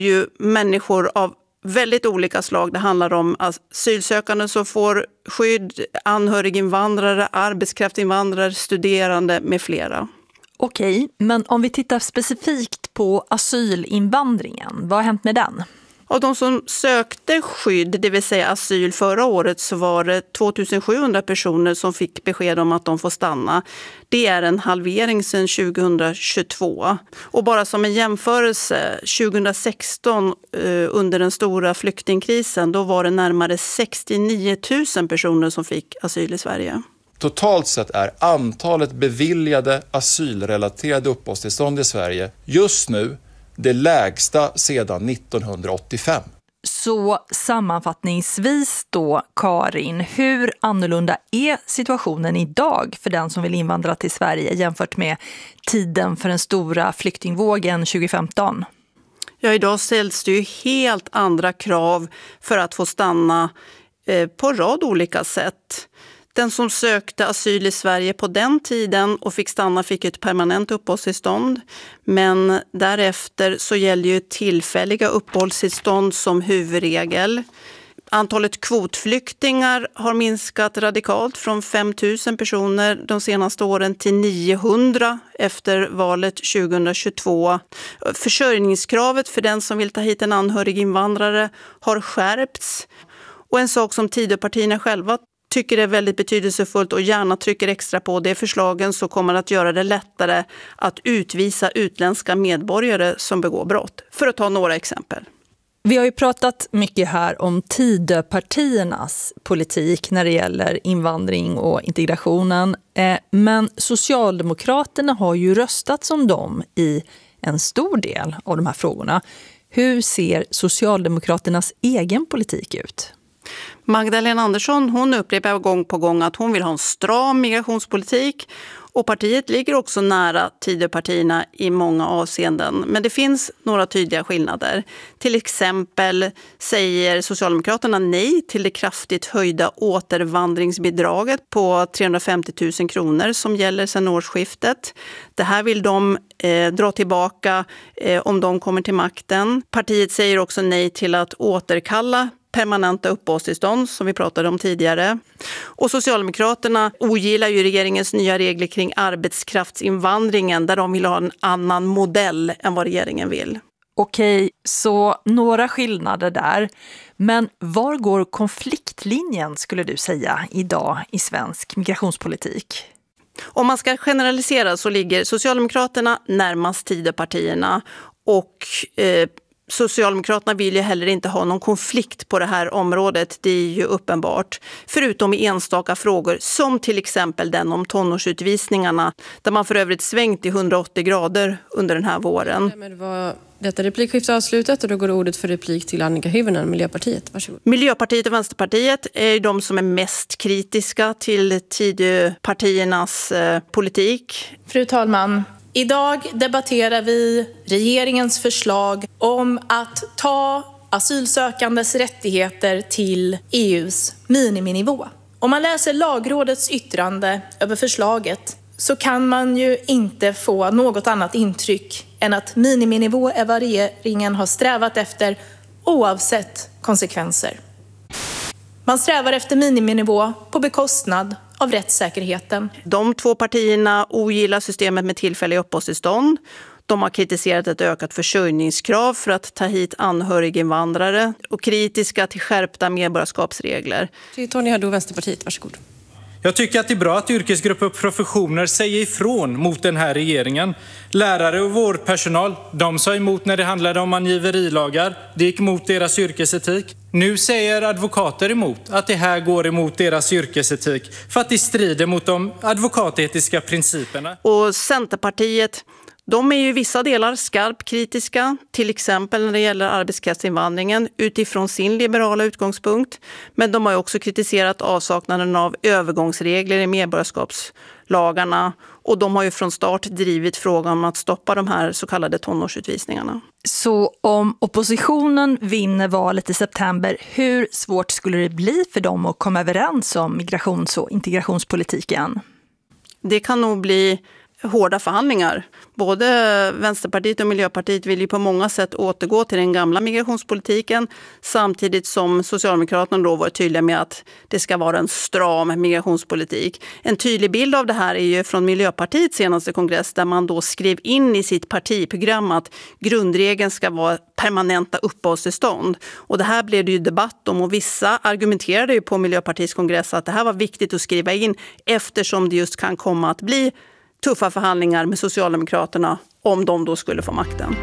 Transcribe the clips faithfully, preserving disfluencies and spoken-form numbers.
ju människor av väldigt olika slag. Det handlar om asylsökande som får skydd, anhöriginvandrare, arbetskraftsinvandrare, studerande med flera. Okej, men om vi tittar specifikt på asylinvandringen, vad har hänt med den? Av de som sökte skydd, det vill säga asyl förra året, så var det tvåtusensjuhundra personer som fick besked om att de får stanna. Det är en halvering sedan tjugohundratjugotvå. Och bara som en jämförelse, tjugohundrasexton under den stora flyktingkrisen, då var det närmare sextionio tusen personer som fick asyl i Sverige. Totalt sett är antalet beviljade asylrelaterade uppehållstillstånd i Sverige just nu det lägsta sedan nittonhundraåttiofem. Så sammanfattningsvis då, Karin, hur annorlunda är situationen idag för den som vill invandra till Sverige jämfört med tiden för den stora flyktingvågen tjugofemton? Ja, idag ställs det ju helt andra krav för att få stanna eh, på en rad olika sätt. Den som sökte asyl i Sverige på den tiden och fick stanna fick ett permanent uppehållstillstånd. Men därefter så gäller ju tillfälliga uppehållstillstånd som huvudregel. Antalet kvotflyktingar har minskat radikalt från fem tusen personer de senaste åren till niohundra efter valet tjugohundratjugotvå. Försörjningskravet för den som vill ta hit en anhöriginvandrare har skärpts. Och en sak som Tidöpartierna själva tycker det är väldigt betydelsefullt och gärna trycker extra på, det är förslagen som kommer att göra det lättare att utvisa utländska medborgare som begår brott. För att ta några exempel. Vi har ju pratat mycket här om Tidöpartiernas politik när det gäller invandring och integrationen. Men Socialdemokraterna har ju röstat som dem i en stor del av de här frågorna. Hur ser Socialdemokraternas egen politik ut? Magdalena Andersson, hon upprepar gång på gång att hon vill ha en stram migrationspolitik, och partiet ligger också nära Tidöpartierna i många avseenden. Men det finns några tydliga skillnader. Till exempel säger Socialdemokraterna nej till det kraftigt höjda återvandringsbidraget på trehundrafemtio tusen kronor som gäller sedan årsskiftet. Det här vill de eh, dra tillbaka eh, om de kommer till makten. Partiet säger också nej till att återkalla permanenta uppehållstillstånd som vi pratade om tidigare. Och Socialdemokraterna ogillar ju regeringens nya regler kring arbetskraftsinvandringen där de vill ha en annan modell än vad regeringen vill. Okej, så några skillnader där. Men var går konfliktlinjen skulle du säga idag i svensk migrationspolitik? Om man ska generalisera så ligger Socialdemokraterna närmast Tidöpartierna, och eh, Socialdemokraterna vill ju heller inte ha någon konflikt på det här området, det är ju uppenbart. Förutom i enstaka frågor som till exempel den om tonårsutvisningarna, där man för övrigt svängt i hundraåttio grader under den här våren. Därmed var detta replikskifte avslutat och då går ordet för replik till Annika Hyvönen, Miljöpartiet. Varsågod. Miljöpartiet och Vänsterpartiet är de som är mest kritiska till Tidöpartiernas eh, politik. Fru talman, idag debatterar vi regeringens förslag om att ta asylsökandes rättigheter till E U:s miniminivå. Om man läser Lagrådets yttrande över förslaget så kan man ju inte få något annat intryck än att miniminivå är vad regeringen har strävat efter oavsett konsekvenser. Man strävar efter miniminivå på bekostnad av rättssäkerheten. De två partierna ogillar systemet med tillfälliga uppehållstillstånd. De har kritiserat ett ökat försörjningskrav för att ta hit anhöriginvandrare och kritiska till skärpta medborgarskapsregler. Tony Haddou, Vänsterpartiet, varsågod. Jag tycker att det är bra att yrkesgrupper och professioner säger ifrån mot den här regeringen. Lärare och vårdpersonal, de sa emot när det handlade om angiverilagar. Det gick emot deras yrkesetik. Nu säger advokater emot att det här går emot deras yrkesetik för att det strider mot de advokatetiska principerna. Och Centerpartiet, de är ju i vissa delar skarpt kritiska, till exempel när det gäller arbetskraftsinvandringen utifrån sin liberala utgångspunkt. Men de har ju också kritiserat avsaknaden av övergångsregler i medborgarskapslagarna, och de har ju från start drivit frågan om att stoppa de här så kallade tonårsutvisningarna. Så om oppositionen vinner valet i september, hur svårt skulle det bli för dem att komma överens om migrations- och integrationspolitiken? Det kan nog bli hårda förhandlingar. Både Vänsterpartiet och Miljöpartiet vill ju på många sätt återgå till den gamla migrationspolitiken, samtidigt som Socialdemokraterna då var tydliga med att det ska vara en stram migrationspolitik. En tydlig bild av det här är ju från Miljöpartiets senaste kongress, där man då skrev in i sitt partiprogram att grundregeln ska vara permanenta uppehållstillstånd. Och det här blev det ju debatt om, och vissa argumenterade ju på Miljöpartiets kongress att det här var viktigt att skriva in eftersom det just kan komma att bli tuffa förhandlingar med Socialdemokraterna om de då skulle få makten.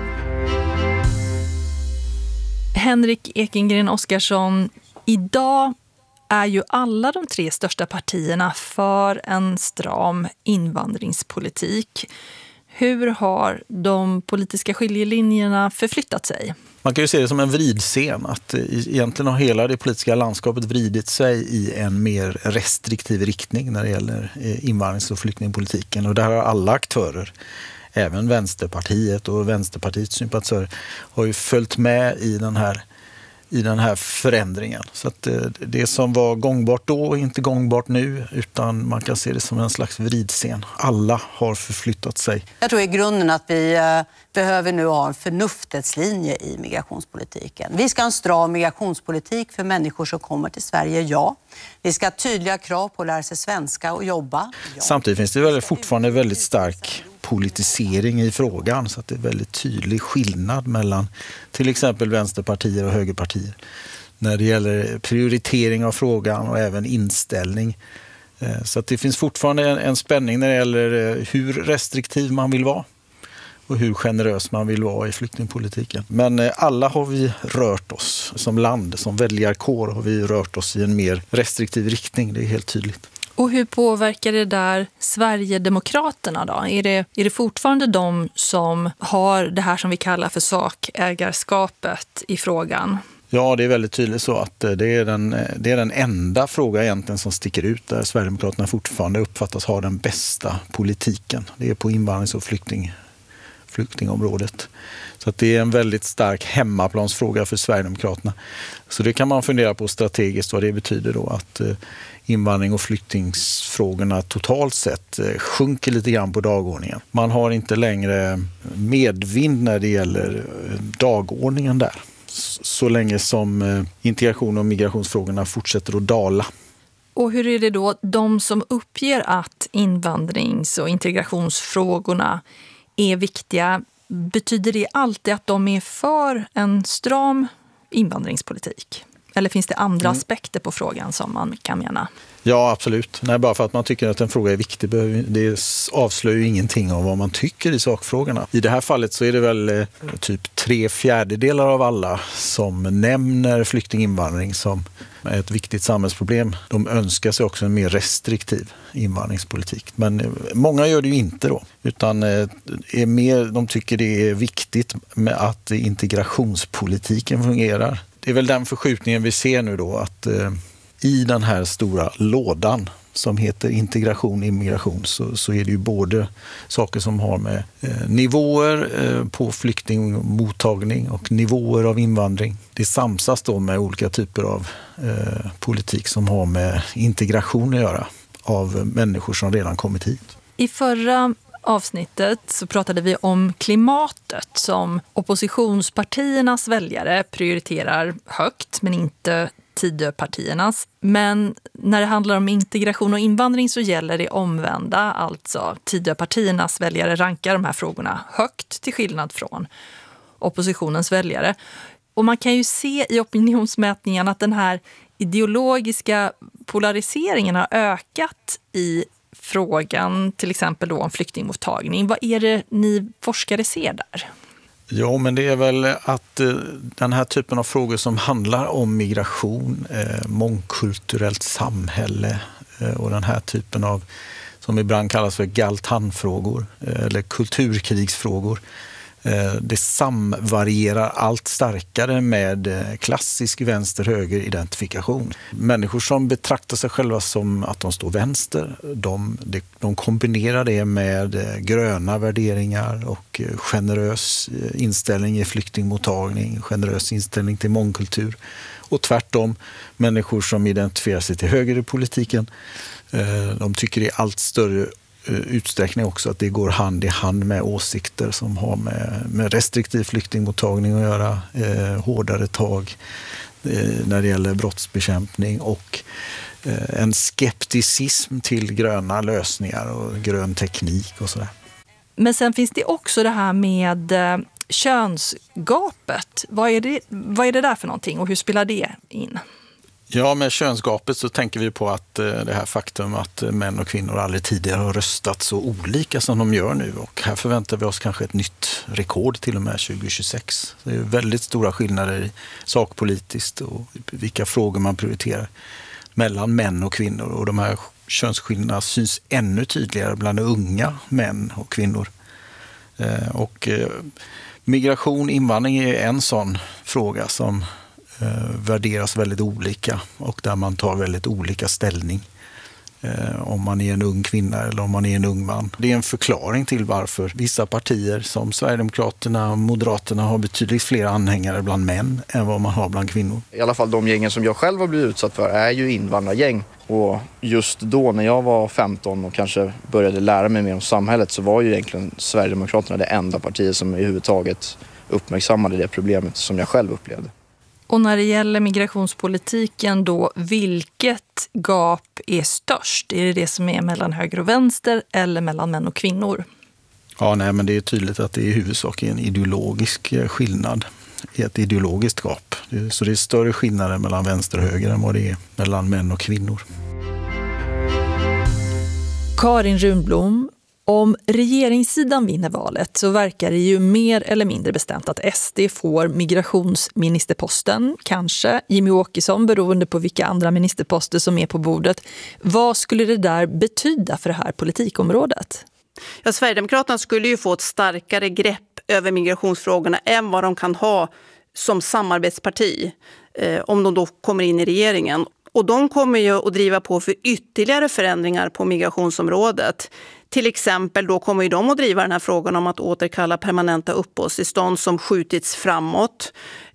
Henrik Ekengren Oskarsson, idag är ju alla de tre största partierna för en stram invandringspolitik. Hur har de politiska skiljelinjerna förflyttat sig? Man kan ju se det som en vridscen, att egentligen har hela det politiska landskapet vridit sig i en mer restriktiv riktning när det gäller invandrings- och flyktingpolitiken. Och där har alla aktörer, även Vänsterpartiet och Vänsterpartiets sympatisörer, har ju följt med i den här i den här förändringen. Så att det som var gångbart då är inte gångbart nu, utan man kan se det som en slags vridscen. Alla har förflyttat sig. Jag tror i grunden att vi eh, behöver nu ha en förnuftets linje i migrationspolitiken. Vi ska ha en stram migrationspolitik för människor som kommer till Sverige, ja. Vi ska ha tydliga krav på att lära sig svenska och jobba. Ja. Samtidigt finns det väl fortfarande väldigt stark politisering i frågan, så att det är väldigt tydlig skillnad mellan till exempel vänsterpartier och högerpartier när det gäller prioritering av frågan och även inställning. Så att det finns fortfarande en spänning när det gäller hur restriktiv man vill vara och hur generös man vill vara i flyktingpolitiken. Men alla har vi rört oss som land, som väljarkår har vi rört oss i en mer restriktiv riktning, det är helt tydligt. Och hur påverkar det där Sverigedemokraterna då? Är det, är det fortfarande de som har det här som vi kallar för sakägarskapet i frågan? Ja, det är väldigt tydligt så att det är den, det är den enda fråga egentligen som sticker ut där Sverigedemokraterna fortfarande uppfattas ha den bästa politiken. Det är på invandrings- och flykting, flyktingområdet. Så att det är en väldigt stark hemmaplansfråga för Sverigedemokraterna. Så det kan man fundera på strategiskt vad det betyder då, att invandring- och flyktingsfrågorna totalt sett sjunker lite grann på dagordningen. Man har inte längre medvind när det gäller dagordningen där. Så länge som integration och migrationsfrågorna fortsätter att dala. Och hur är det då de som uppger att invandrings- och integrationsfrågorna är viktiga? Betyder det alltid att de är för en stram invandringspolitik? Eller finns det andra mm. aspekter på frågan som man kan mena? Ja, absolut. Nej, bara för att man tycker att en fråga är viktig, det avslöjar ju ingenting om vad man tycker i sakfrågorna. I det här fallet så är det väl eh, typ tre fjärdedelar av alla som nämner flyktinginvandring som ett viktigt samhällsproblem. De önskar sig också en mer restriktiv invandringspolitik. Men eh, många gör det ju inte då, utan eh, är mer, de tycker det är viktigt med att integrationspolitiken fungerar. Det är väl den förskjutningen vi ser nu då, att eh, i den här stora lådan som heter integration och immigration så, så är det ju både saker som har med eh, nivåer eh, på flyktingmottagning och nivåer av invandring. Det samsas då med olika typer av eh, politik som har med integration att göra av människor som redan kommit hit. I förra avsnittet så pratade vi om klimatet som oppositionspartiernas väljare prioriterar högt men inte Tidöpartiernas. Men när det handlar om integration och invandring så gäller det omvända. Alltså Tidöpartiernas väljare rankar de här frågorna högt till skillnad från oppositionens väljare. Och man kan ju se i opinionsmätningen att den här ideologiska polariseringen har ökat i frågan, till exempel då om flyktingmottagning. Vad är det ni forskare ser där? Ja, men det är väl att eh, den här typen av frågor som handlar om migration, eh, mångkulturellt samhälle eh, och den här typen av, som ibland kallas för galtanfrågor eh, eller kulturkrigsfrågor, eh, det samvarierar allt starkare med eh, klassisk vänster-höger-identifikation. Människor som betraktar sig själva som att de står vänster, de, de, de kombinerar det med eh, gröna värderingar och eh, generös eh, inställning i flyktingmottagning, generös inställning till mångkultur. Och tvärtom, människor som identifierar sig till höger i politiken, eh, de tycker det är allt större utsträckning också att det går hand i hand med åsikter som har med, med restriktiv flyktingmottagning att göra, eh, hårdare tag eh, när det gäller brottsbekämpning och eh, en skepticism till gröna lösningar och grön teknik och sådär. Men sen finns det också det här med eh, könsgapet. Vad är det, vad är det där för någonting och hur spelar det in? Ja, med könsgapet så tänker vi på att det här faktum att män och kvinnor aldrig tidigare har röstat så olika som de gör nu. Och här förväntar vi oss kanske ett nytt rekord till och med tjugo tjugosex. Det är väldigt stora skillnader i sakpolitiskt och vilka frågor man prioriterar mellan män och kvinnor. Och de här könsskillnaderna syns ännu tydligare bland unga män och kvinnor. Och migration, invandring är en sån fråga som Eh, värderas väldigt olika och där man tar väldigt olika ställning eh, om man är en ung kvinna eller om man är en ung man. Det är en förklaring till varför vissa partier som Sverigedemokraterna och Moderaterna har betydligt fler anhängare bland män än vad man har bland kvinnor. I alla fall de gängen som jag själv har blivit utsatt för är ju invandrargäng. Och just då när jag var femton och kanske började lära mig mer om samhället så var ju egentligen Sverigedemokraterna det enda partiet som överhuvudtaget uppmärksammade det problemet som jag själv upplevde. Och när det gäller migrationspolitiken då, vilket gap är störst? Är det det som är mellan höger och vänster eller mellan män och kvinnor? Ja, nej, men det är tydligt att det är i huvudsak en ideologisk skillnad. Ett ideologiskt gap. Så det är större skillnader mellan vänster och höger än vad det är mellan män och kvinnor. Karin Runblom, om regeringssidan vinner valet så verkar det ju mer eller mindre bestämt att S D får migrationsministerposten, kanske Jimmie Åkesson beroende på vilka andra ministerposter som är på bordet. Vad skulle det där betyda för det här politikområdet? Ja, Sverigedemokraterna skulle ju få ett starkare grepp över migrationsfrågorna än vad de kan ha som samarbetsparti eh, om de då kommer in i regeringen. Och de kommer ju att driva på för ytterligare förändringar på migrationsområdet. Till exempel då kommer ju de att driva den här frågan om att återkalla permanenta uppehållstillstånd som skjutits framåt.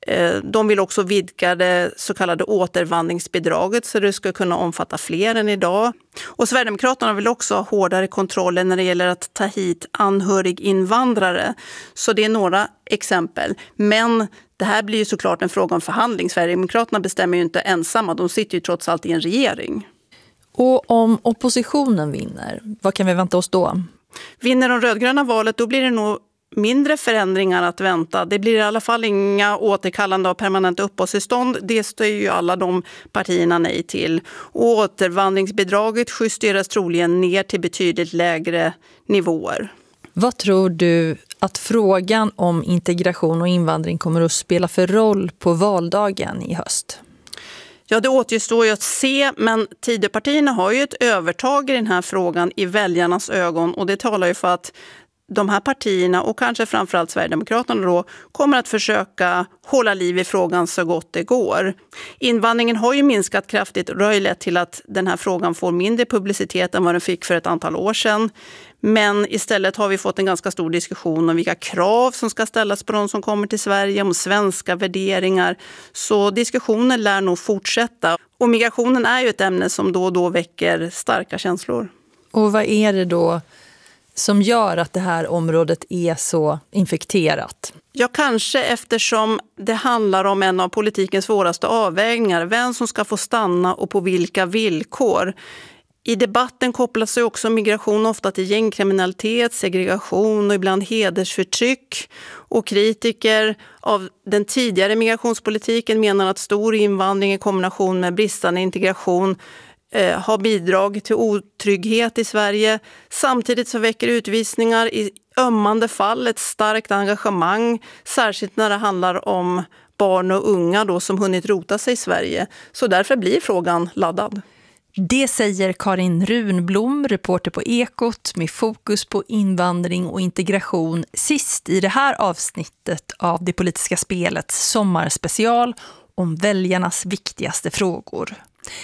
De vill också vidga det så kallade återvandringsbidraget så det ska kunna omfatta fler än idag. Och Sverigedemokraterna vill också ha hårdare kontroller när det gäller att ta hit anhöriginvandrare. Så det är några exempel. Men det här blir ju såklart en fråga om förhandling. Sverigedemokraterna bestämmer ju inte ensamma. De sitter ju trots allt i en regering. Och om oppositionen vinner, vad kan vi vänta oss då? Vinner de rödgröna valet, då blir det nog mindre förändringar att vänta. Det blir i alla fall inga återkallande av permanenta uppehållstillstånd. Det står ju alla de partierna nej till. Och återvandringsbidraget justeras troligen ner till betydligt lägre nivåer. Vad tror du att frågan om integration och invandring kommer att spela för roll på valdagen i höst? Ja, det återstår ju att se, men Tidöpartierna har ju ett övertag i den här frågan i väljarnas ögon och det talar ju för att de här partierna och kanske framförallt Sverigedemokraterna då kommer att försöka hålla liv i frågan så gott det går. Invandringen har ju minskat kraftigt och det har ju lett till att den här frågan får mindre publicitet än vad den fick för ett antal år sedan. Men istället har vi fått en ganska stor diskussion om vilka krav som ska ställas på de som kommer till Sverige, om svenska värderingar. Så diskussionen lär nog fortsätta. Och migrationen är ju ett ämne som då och då väcker starka känslor. Och vad är det då som gör att det här området är så infekterat? Ja, kanske eftersom det handlar om en av politikens svåraste avvägningar. Vem som ska få stanna och på vilka villkor. I debatten kopplas sig också migration ofta till gängkriminalitet, segregation och ibland hedersförtryck. Och kritiker av den tidigare migrationspolitiken menar att stor invandring i kombination med bristande integration eh, har bidragit till otrygghet i Sverige. Samtidigt så väcker utvisningar i ömmande fall ett starkt engagemang, särskilt när det handlar om barn och unga då, som hunnit rota sig i Sverige. Så därför blir frågan laddad. Det säger Karin Runblom, reporter på Ekot med fokus på invandring och integration sist i det här avsnittet av Det politiska spelets sommarspecial om väljarnas viktigaste frågor.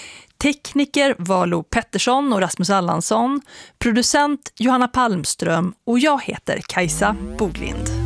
Tekniker var Lo Pettersson och Rasmus Allansson, producent Johanna Palmström och jag heter Kajsa Boglind.